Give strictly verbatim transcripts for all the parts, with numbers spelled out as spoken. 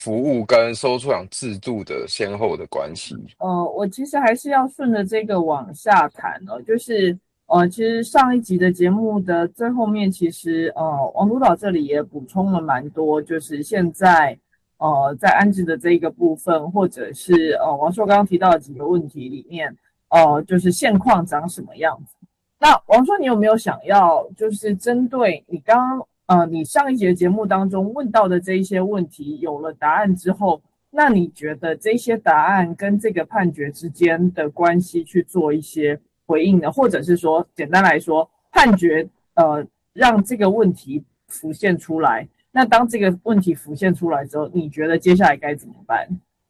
服务跟收出养制度的先后的关系。 呃，我其实还是要顺着这个往下谈哦，就是呃，其实上一集的节目的最后面，其实呃，王督导这里也补充了蛮多，就是现在呃，在安置的这一个部分，或者是呃，王硕刚刚提到的几个问题里面，呃，就是现况长什么样子。那王硕，你有没有想要，就是针对你刚刚呃，你上一节节目当中问到的这一些问题，有了答案之后？那你觉得这些答案跟这个判决之间的关系去做一些回应呢？或者是说，简单来说，判决呃让这个问题浮现出来，那当这个问题浮现出来之后，你觉得接下来该怎么办？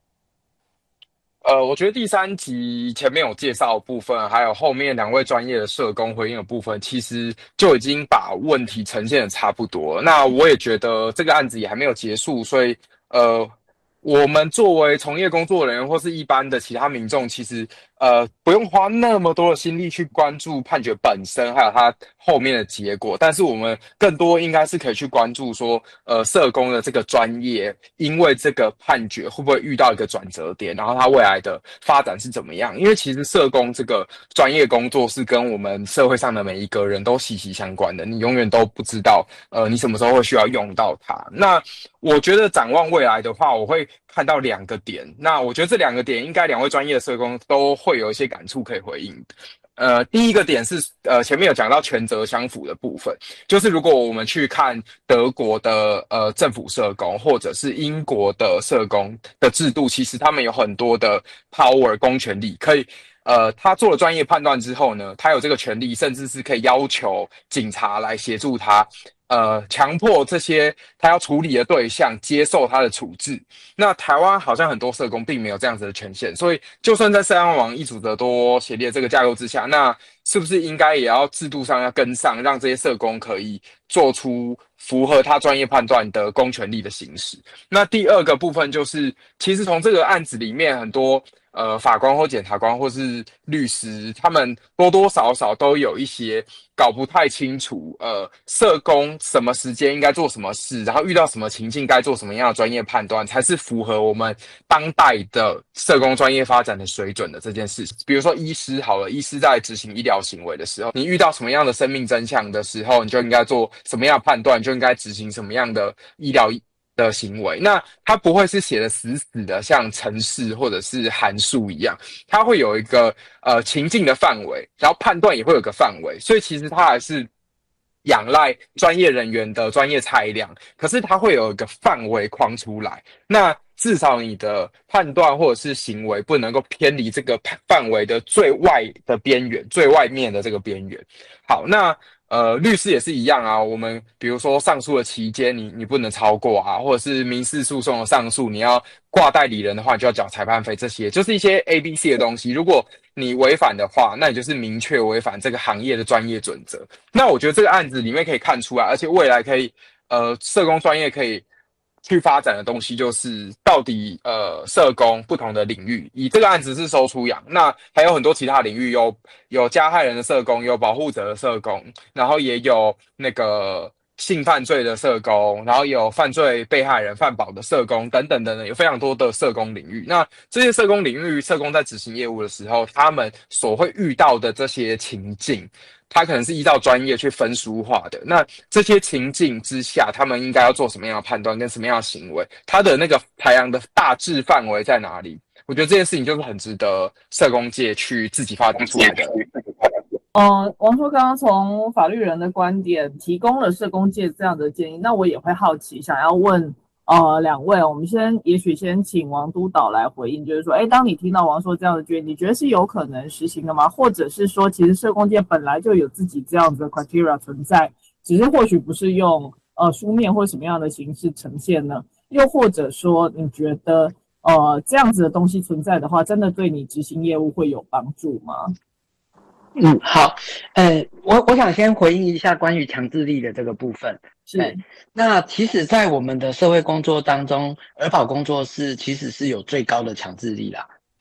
呃，我觉得第三集前面有介绍的部分，还有后面两位专业的社工回应的部分，其实就已经把问题呈现的差不多了。那我也觉得这个案子也还没有结束，所以呃，我们作为从业工作人员或是一般的其他民众，其实呃不用花那么多的心力去关注判决本身，还有它后面的结果。但是我们更多应该是可以去关注说，呃，社工的这个专业，因为这个判决会不会遇到一个转折点，然后他未来的发展是怎么样？因为其实社工这个专业工作是跟我们社会上的每一个人都息息相关的，你永远都不知道，呃，你什么时候会需要用到它。那我觉得展望未来的话，我会看到两个点。那我觉得这两个点，应该两位专业的社工都会有一些感触可以回应。呃，第一个点是，呃，前面有讲到权责相符的部分，就是如果我们去看德国的呃政府社工，或者是英国的社工的制度，其实他们有很多的 power 公权力，可以呃，他做了专业判断之后呢，他有这个权利，甚至是可以要求警察来协助他，呃，强迫这些他要处理的对象接受他的处置。那台湾好像很多社工并没有这样子的权限，所以就算在社安网一组的多协力的这个架构之下，那是不是应该也要制度上要跟上，让这些社工可以做出符合他专业判断的公权力的行使？那第二个部分就是，其实从这个案子里面，很多呃法官或检察官或是律师，他们多多少少都有一些搞不太清楚，呃，社工什么时间应该做什么事，然后遇到什么情境该做什么样的专业判断，才是符合我们当代的社工专业发展的水准的这件事情。比如说医师好了，医师在执行医疗行为的时候，你遇到什么样的生命真相的时候，你就应该做什么样的判断，就应该执行什么样的医疗的行为。那它不会是写的死死的，像程式或者是函数一样，它会有一个呃情境的范围，然后判断也会有个范围，所以其实它还是仰赖专业人员的专业裁量，可是它会有一个范围框出来。那至少你的判断或者是行为不能够偏离这个范围的最外的边缘，最外面的这个边缘。好，那呃，律师也是一样啊。我们比如说上诉的期间你，你不能超过啊，或者是民事诉讼的上诉，你要挂代理人的话，你就要缴裁判费，这些就是一些 A、B、C 的东西。如果你违反的话，那你就是明确违反这个行业的专业准则。那我觉得这个案子里面可以看出来，而且未来可以，呃，社工专业可以去发展的东西，就是到底呃社工不同的领域，以这个案子是收出养，那还有很多其他领域，有有加害人的社工，有保护者的社工，然后也有那个性犯罪的社工，然后有犯罪被害人犯保的社工等等等等，有非常多的社工领域。那这些社工领域，社工在执行业务的时候，他们所会遇到的这些情境，他可能是依照专业去分书化的。那这些情境之下，他们应该要做什么样的判断跟什么样的行为？他的那个排量的大致范围在哪里？我觉得这件事情就是很值得社工界去自己发展出来的。 呃，王叔刚刚从法律人的观点提供了社工界这样的建议，那我也会好奇，想要问呃两位，我们先也许先请王督导来回应，就是说，哎，当你听到王说这样的建议，你觉得是有可能实行的吗？或者是说，其实社工界本来就有自己这样子的 criteria 存在，只是或许不是用呃书面或什么样的形式呈现呢？又或者说，你觉得呃这样子的东西存在的话，真的对你执行业务会有帮助吗？ 嗯，好，呃，我我想先回应一下关于强制力的这个部分。 是， 那其实，在我们的社会工作当中，儿保工作室其实是有最高的强制力啦。嘿，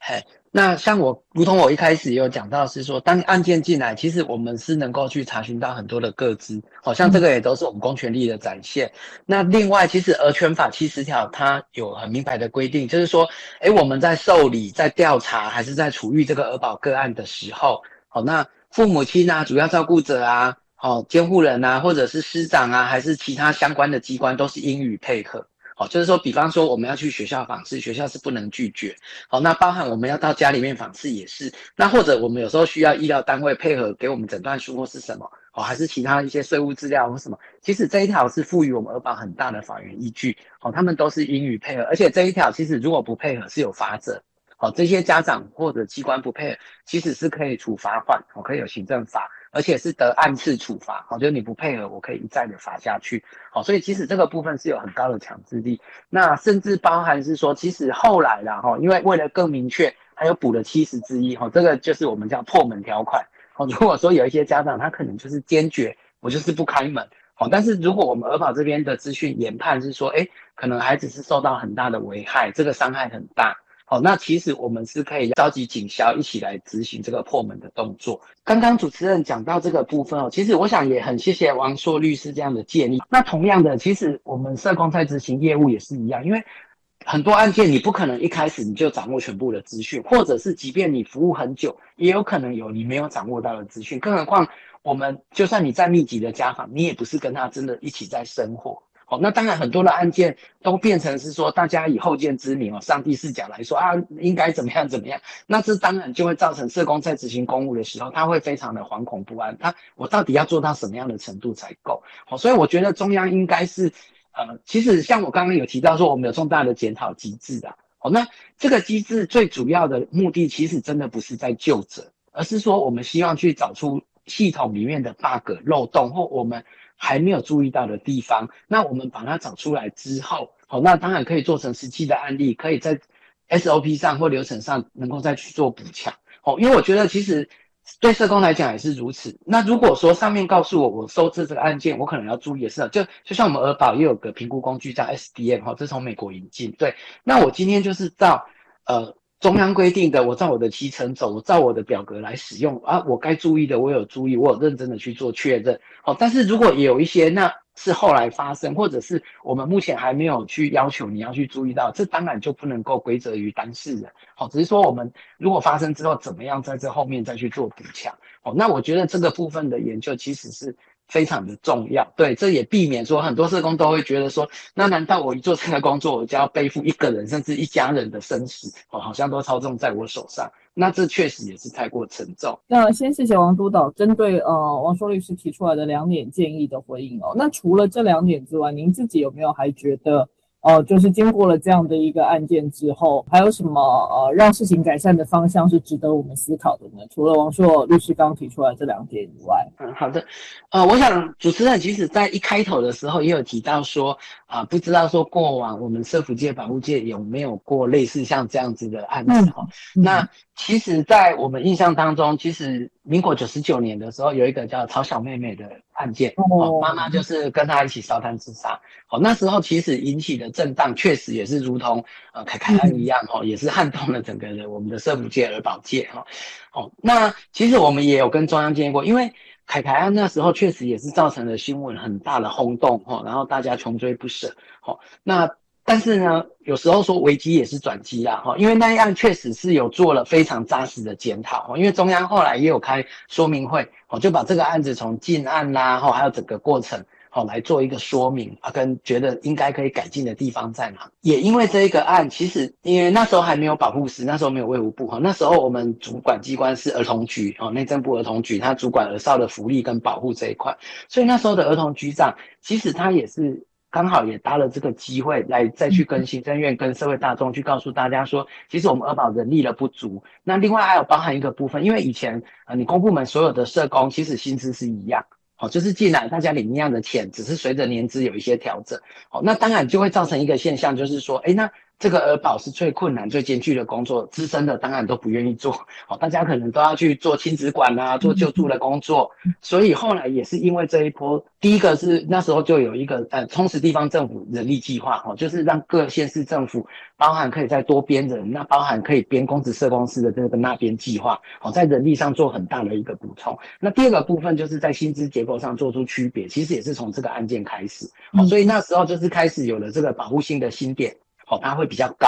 那像我，如同我一开始也有讲到，是说当案件进来，其实我们是能够去查询到很多的个资，好像这个也都是我们公权力的展现。那另外，其实儿权法七十条它有很明白的规定，就是说，诶，我们在受理、在调查还是在处遇这个儿保个案的时候，好，那父母亲啊、主要照顾者啊、好监护人啊，或者是师长啊，还是其他相关的机关，都是应予配合。好，就是说，比方说我们要去学校访视，学校是不能拒绝。好，那包含我们要到家里面访视也是。那或者我们有时候需要医疗单位配合给我们诊断书或是什么，好，还是其他一些税务资料或什么。其实这一条是赋予我们儿保很大的法源依据。好，他们都是应予配合，而且这一条其实如果不配合是有罚则。好，这些家长或者机关不配合，其实是可以处罚款，好，可以有行政罚。而且是得按次处罚，好，就是你不配合，我可以一再的罚下去，好，所以其实这个部分是有很高的强制力。那甚至包含是说，其实后来啦，哈，因为为了更明确，还有补了七十之一，哈，这个就是我们叫破门条款，好，如果说有一些家长他可能就是坚决，我就是不开门，好，但是如果我们儿保这边的资讯研判是说，哎，可能孩子是受到很大的危害，这个伤害很大。好，那其实我们是可以召集警消一起来执行这个破门的动作。刚刚主持人讲到这个部分哦，其实我想也很谢谢王硕律师这样的建议。那同样的，其实我们社工在执行业务也是一样，因为很多案件你不可能一开始你就掌握全部的资讯，或者是即便你服务很久，也有可能有你没有掌握到的资讯。更何况我们就算你在密集的家访，你也不是跟他真的一起在生活。好，那当然很多的案件都变成是说大家以后见之明哦，上帝视角来说啊，应该怎么样怎么样，那这当然就会造成社工在执行公务的时候，他会非常的惶恐不安，他我到底要做到什么样的程度才够？好，所以我觉得中央应该是呃，其实像我刚刚有提到说我们有重大的检讨机制啊，好，那这个机制最主要的目的其实真的不是在究责，而是说我们希望去找出系统里面的 bug 漏洞或我们还没有注意到的地方，那我们把它找出来之后，好，那当然可以做成实际的案例，可以在 S O P 上或流程上能够再去做补强。好，因为我觉得其实对社工来讲也是如此。那如果说上面告诉我我收治这个案件，我可能要注意的是，就就像我们儿保也有个评估工具叫 S D M， 这是从美国引进。对，那我今天就是照呃。中央规定的，我照我的期程走，我照我的表格来使用啊，我该注意的我有注意，我有认真的去做确认。好，但是如果也有一些那是后来发生，或者是我们目前还没有去要求你要去注意到，这当然就不能够归责于当事人。好，只是说我们如果发生之后怎么样在这后面再去做补强。好，那我觉得这个部分的研究其实是非常的重要，对，这也避免说很多社工都会觉得说，那难道我一做这个工作，我就要背负一个人甚至一家人的生死，哦，好像都操纵在我手上，那这确实也是太过沉重。 那先谢谢王督导针对呃王硕律师提出来的两点建议的回应哦。那除了这两点之外，您自己有没有还觉得？呃，就是经过了这样的一个案件之后，还有什么呃让事情改善的方向是值得我们思考的呢？除了王硕律师刚刚提出来这两点以外， 嗯，好的，呃，我想主持人其实在一开头的时候也有提到说，啊、呃，不知道说过往我们社福界、保护界有没有过类似像这样子的案子哈、嗯嗯？那其实，在我们印象当中，其实民国九十九年的时候，有一个叫曹小妹妹的案件，哦，妈妈就是跟她一起烧炭自杀。好，那时候其实引起的震荡，确实也是如同呃凯凯案一样，哈、哦，也是撼动了整个的我们的社福界、儿保界，哈、哦。哦，那其实我们也有跟中央建议过，因为凯凯案那时候确实也是造成了新闻很大的轰动，哈、哦，然后大家穷追不舍，好、哦，那。但是呢，有时候说危机也是转机啦，哈，因为那一案确实是有做了非常扎实的检讨，因为中央后来也有开说明会，就把这个案子从进案啦，还有整个过程，来做一个说明啊，跟觉得应该可以改进的地方在哪。也因为这一个案，其实因为那时候还没有保护司，那时候没有卫福部，那时候我们主管机关是儿童局，内政部儿童局，他主管儿少的福利跟保护这一块，所以那时候的儿童局长，其实他也是。刚好也搭了这个机会来再去跟行政院跟社会大众去告诉大家说，其实我们儿保人力的不足。那另外还有包含一个部分，因为以前呃你公部门所有的社工其实薪资是一样，好、哦，就是进来大家领一样的钱，只是随着年资有一些调整。好、哦，那当然就会造成一个现象，就是说，哎，那这个儿保是最困难、最艰巨的工作，资深的当然都不愿意做。哦，大家可能都要去做亲子馆啊，做救助的工作。所以后来也是因为这一波，第一个是那时候就有一个呃充实地方政府人力计划，哦，就是让各县市政府包含可以再多编人，那包含可以编公职社工师的这个纳编计划，哦，在人力上做很大的一个补充。那第二个部分就是在薪资结构上做出区别，其实也是从这个案件开始。哦，所以那时候就是开始有了这个保护性的薪点。哦，它会比较高。